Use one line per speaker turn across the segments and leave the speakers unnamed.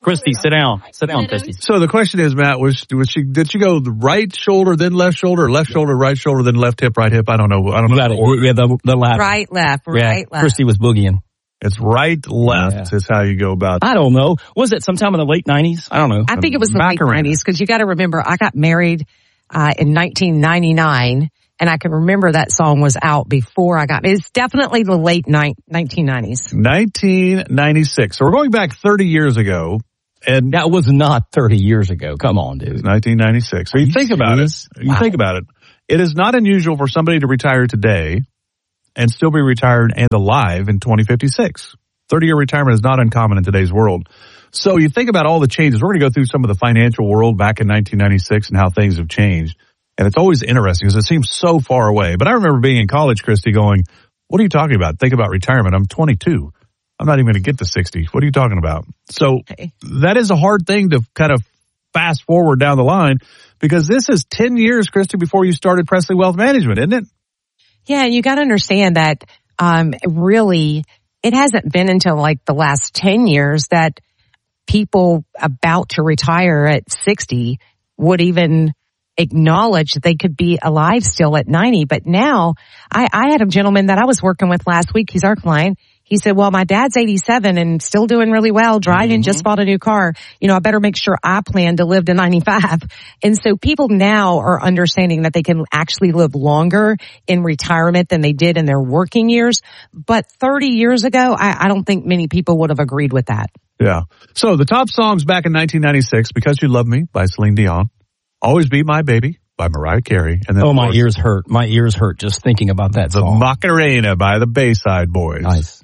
Christy, sit down. Sit down, Christy.
So the question is, Matt, did she go the right shoulder, then left shoulder, right shoulder, then left hip, right hip? I don't know.
The latter.
Right, left, right, left.
Christy was boogieing.
It's right, left is how you go about it.
I don't know. Was it sometime in the late 90s? I don't know.
I think it was the late 90s because you got to remember I got married in 1999 and I can remember that song was out before I got married. It's definitely the late 1990s.
1996. So we're going back 30 years ago. And
that was not 30 years ago. Come on, dude.
1996. So you think about it. You think about it. It is not unusual for somebody to retire today and still be retired and alive in 2056. 30-year retirement is not uncommon in today's world. So you think about all the changes. We're going to go through some of the financial world back in 1996 and how things have changed. And it's always interesting because it seems so far away. But I remember being in college, Christy, going, what are you talking about? Think about retirement. I'm 22. I'm not even going to get to 60. What are you talking about? So that is a hard thing to kind of fast forward down the line because this is 10 years, Christy, before you started Presley Wealth Management, isn't it?
Yeah, you got to understand that really it hasn't been until like the last 10 years that people about to retire at 60 would even acknowledge that they could be alive still at 90. But now I had a gentleman that I was working with last week. He's our client. He said, well, my dad's 87 and still doing really well, driving, just bought a new car. You know, I better make sure I plan to live to 95. And so people now are understanding that they can actually live longer in retirement than they did in their working years. But 30 years ago, I don't think many people would have agreed with that.
Yeah. So the top songs back in 1996, Because You Love Me by Celine Dion, Always Be My Baby by Mariah Carey. And then
my ears hurt. My ears hurt just thinking about that song.
The Macarena by the Bayside Boys.
Nice.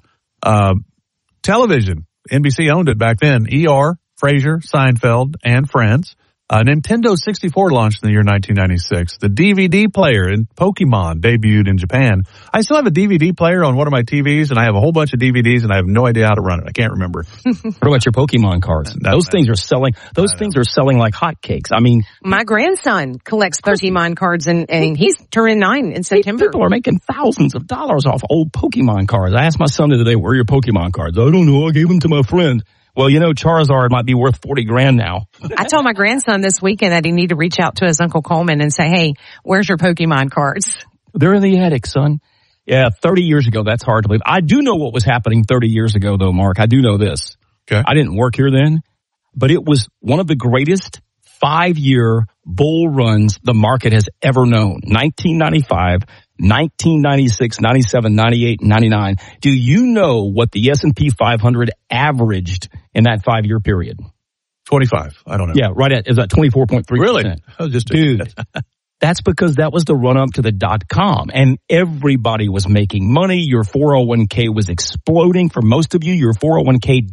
Television, NBC owned it back then. ER, Frasier, Seinfeld, and Friends. Nintendo 64 launched in the year 1996. The DVD player in Pokemon debuted in Japan. I still have a DVD player on one of my TVs, and I have a whole bunch of DVDs, and I have no idea how to run it. I can't remember.
What about your Pokemon cards? Those things are selling. Those things are selling like hotcakes. I mean,
my grandson collects Pokemon cards, and he's turning 9 in September.
People are making thousands of dollars off old Pokemon cards. I asked my son the other day, "Where are your Pokemon cards?" I don't know. I gave them to my friend. Well, you know, Charizard might be worth $40,000 now.
I told my grandson this weekend that he needed to reach out to his Uncle Coleman and say, hey, where's your Pokemon cards?
They're in the attic, son. Yeah, 30 years ago, that's hard to believe. I do know what was happening 30 years ago, though, Mark. I do know this.
Okay.
I didn't work here then, but it was one of the greatest 5-year bull runs the market has ever known. 1995, 1996, 97, 98, 99. Do you know what the S&P 500 averaged in that 5-year period?
25. I don't know.
Yeah, right at, is that 24.3%?
Really? I was just
Dude, that's because that was the run up to the .com and everybody was making money. Your 401k was exploding. For most of you, your 401k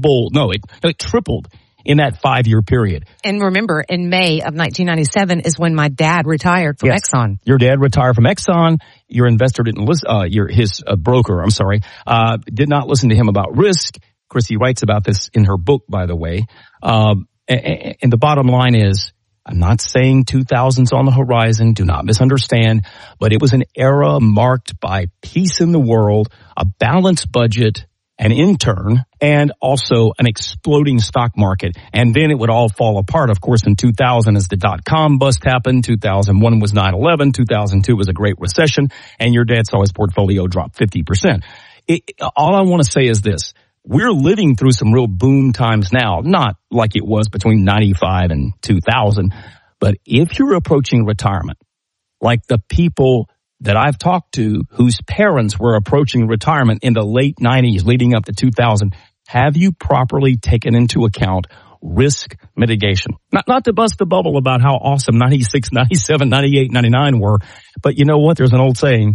it tripled in that 5-year period.
And remember, in May of 1997 is when my dad retired from Exxon.
Your dad retired from Exxon. Your investor didn't listen, his broker, did not listen to him about risk. Chrissy writes about this in her book, by the way. And the bottom line is, I'm not saying 2000's on the horizon. Do not misunderstand. But it was an era marked by peace in the world, a balanced budget, an intern, and also an exploding stock market. And then it would all fall apart, of course, in 2000 as the .com bust happened. 2001 was 9/11. 2002 was a great recession. And your dad saw his portfolio drop 50%. All I want to say is this. We're living through some real boom times now, not like it was between 95 and 2000. But if you're approaching retirement, like the people that I've talked to whose parents were approaching retirement in the late 90s leading up to 2000, have you properly taken into account risk mitigation? Not to bust the bubble about how awesome 96, 97, 98, 99 were, but you know what? There's an old saying,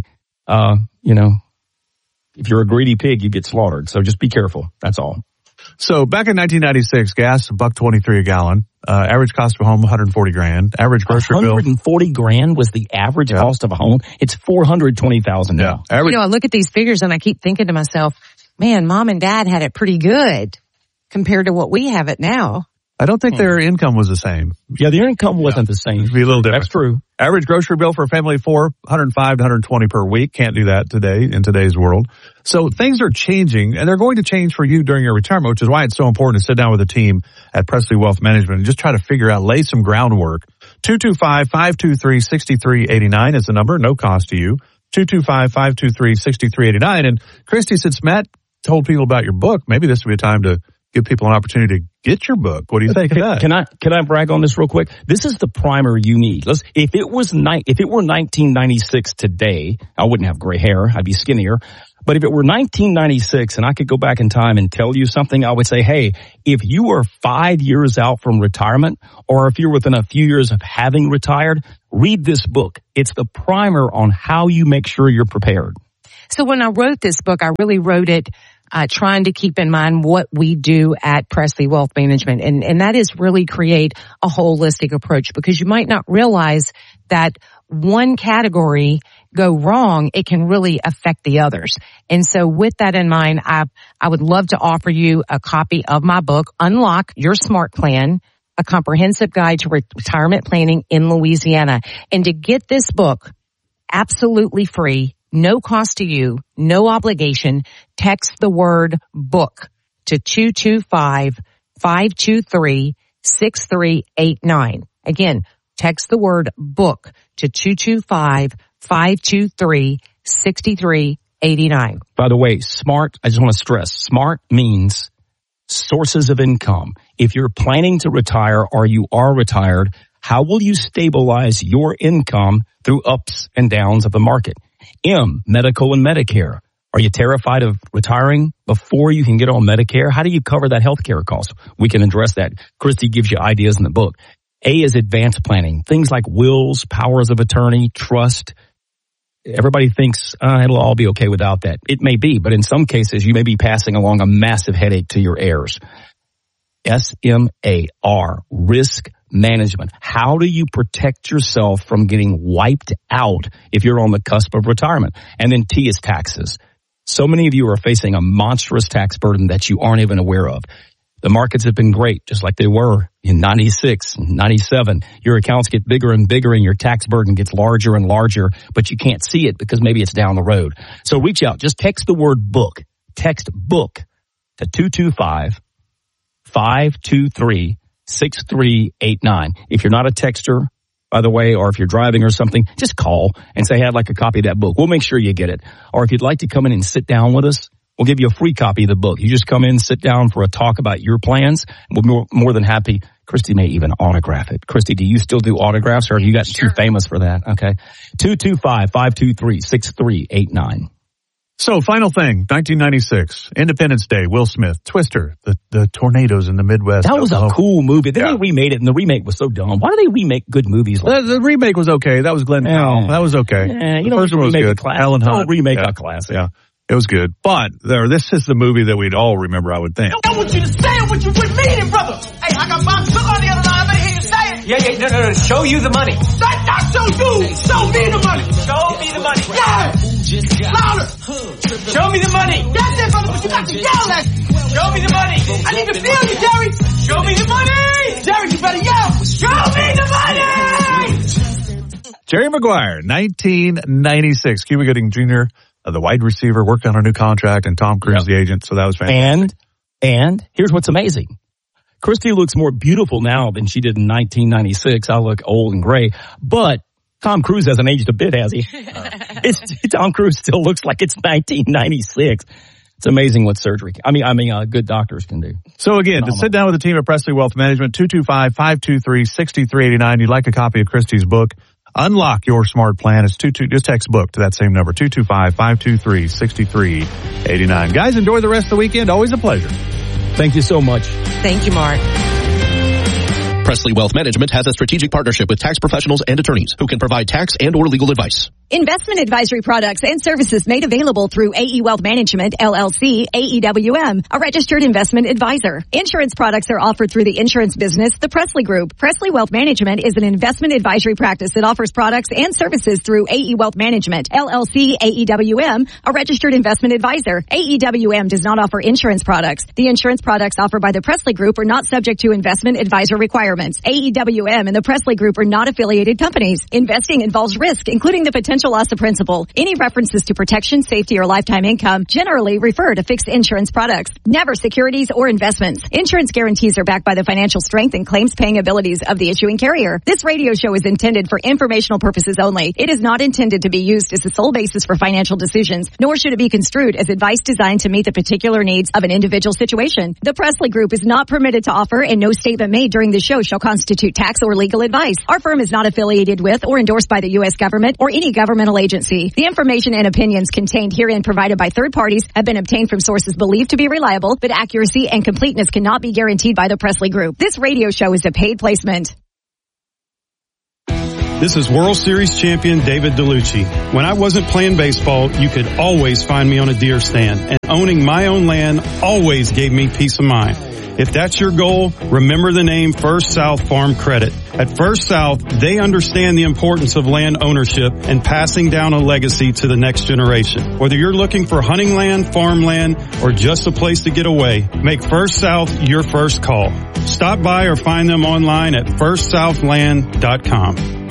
if you're a greedy pig, you get slaughtered. So just be careful. That's all.
So back in 1996, gas, $1.23 a gallon. Average cost of a home, $140,000. Average grocery bill.
$140,000 was the average cost of a home. It's $420,000 now.
Yeah.
I look at these figures and I keep thinking to myself, man, mom and dad had it pretty good compared to what we have it now.
I don't think their income was the same.
Yeah, their income wasn't the same.
It'd be a little different.
That's true.
Average grocery bill for a family of 4, $105 to $120 per week. Can't do that today in today's world. So things are changing, and they're going to change for you during your retirement, which is why it's so important to sit down with a team at Presley Wealth Management and just try to figure out, lay some groundwork. 225-523-6389 is the number. No cost to you. 225-523-6389. And Christy, since Matt told people about your book, maybe this would be a time to give people an opportunity to get your book. What do you think of that?
Can I brag on this real quick? This is the primer you need. If it were 1996 today, I wouldn't have gray hair. I'd be skinnier. But if it were 1996 and I could go back in time and tell you something, I would say, hey, if you are 5 years out from retirement, or if you're within a few years of having retired, read this book. It's the primer on how you make sure you're prepared.
So when I wrote this book, I really wrote it trying to keep in mind what we do at Presley Wealth Management. And that is really create a holistic approach, because you might not realize that one category go wrong, it can really affect the others. And so with that in mind, I would love to offer you a copy of my book, Unlock Your Smart Plan, a comprehensive guide to retirement planning in Louisiana. And to get this book absolutely free, no cost to you, no obligation, text the word book to 225-523-6389. Again, text the word book to 225-523-6389.
By the way, SMART, I just want to stress, SMART means sources of income. If you're planning to retire or you are retired, how will you stabilize your income through ups and downs of the market? M, medical and Medicare. Are you terrified of retiring before you can get on Medicare? How do you cover that health care cost? We can address that. Christy gives you ideas in the book. A is advanced planning. Things like wills, powers of attorney, trust. Everybody thinks it'll all be okay without that. It may be, but in some cases you may be passing along a massive headache to your heirs. SMAR, risk management. How do you protect yourself from getting wiped out if you're on the cusp of retirement? And then T is taxes. So many of you are facing a monstrous tax burden that you aren't even aware of. The markets have been great, just like they were in 96, 97. Your accounts get bigger and bigger and your tax burden gets larger and larger, but you can't see it because maybe it's down the road. So reach out. Just text the word book. Text book to 225-523-6389. If you're not a texter, by the way, or if you're driving or something, just call and say, hey, I'd like a copy of that book. We'll make sure you get it. Or if you'd like to come in and sit down with us, we'll give you a free copy of the book. You just come in, sit down for a talk about your plans. We're more than happy. Christy may even autograph it. Christy, do you still do autographs, or have you gotten too famous for that? Okay. 225-523-6389.
So, final thing, 1996, Independence Day, Will Smith, Twister, the tornadoes in the Midwest.
That was a cool movie. Then they remade it, and the remake was so dumb. Why do they remake good movies like that?
The remake was okay. That was Glenn Powell. That was okay.
The
first one was good. Alan Hunt.
Don't remake a classic.
Yeah. It was good. But this is the movie that we'd all remember, I would think.
I want you to say what you would mean, brother. Hey, I got my sugar on the other line. I better hear you say it. Yeah, no. Show you the money. Not show you. Show me the money. Show me the money. Yeah. Louder. Show me the money. That's it, brother, but you got to yell at me. Show me the money. I need to feel you, Jerry. Show me the money. Jerry, you better yell. Show me the money.
Jerry Maguire, 1996. Cuba Gooding Jr., the wide receiver, worked on a new contract, and Tom Cruise, the agent. So that was fantastic.
And here's what's amazing. Christy looks more beautiful now than she did in 1996. I look old and gray, but Tom Cruise hasn't aged a bit, has he? Tom Cruise still looks like it's 1996. It's amazing what surgery, good doctors can do.
So again, to sit down with the team at Presley Wealth Management, 225-523-6389. You'd like a copy of Christy's book, Unlock Your Smart Plan. It's just text book to that same number, 225-523-6389. Guys, enjoy the rest of the weekend. Always a pleasure.
Thank you so much.
Thank you, Mark.
Presley Wealth Management has a strategic partnership with tax professionals and attorneys who can provide tax and or legal advice.
Investment advisory products and services made available through AE Wealth Management, LLC, AEWM, a registered investment advisor. Insurance products are offered through the insurance business, the Presley Group. Presley Wealth Management is an investment advisory practice that offers products and services through AE Wealth Management, LLC, AEWM, a registered investment advisor. AEWM does not offer insurance products. The insurance products offered by the Presley Group are not subject to investment advisor requirements. AEWM and the Presley Group are not affiliated companies. Investing involves risk, including the potential loss of principal. Any references to protection, safety, or lifetime income generally refer to fixed insurance products, never securities or investments. Insurance guarantees are backed by the financial strength and claims paying abilities of the issuing carrier. This radio show is intended for informational purposes only. It is not intended to be used as the sole basis for financial decisions, nor should it be construed as advice designed to meet the particular needs of an individual situation. The Presley Group is not permitted to offer, and no statement made during the show shall constitute tax or legal advice. Our firm is not affiliated with or endorsed by the U.S. government or any governmental agency. The information and opinions contained herein provided by third parties have been obtained from sources believed to be reliable, but accuracy and completeness cannot be guaranteed by the Presley Group. This radio show is a paid placement.
This is World Series champion David DeLucci. When I wasn't playing baseball, you could always find me on a deer stand, and owning my own land always gave me peace of mind. If that's your goal, remember the name First South Farm Credit. At First South, they understand the importance of land ownership and passing down a legacy to the next generation. Whether you're looking for hunting land, farmland, or just a place to get away, make First South your first call. Stop by or find them online at firstsouthland.com.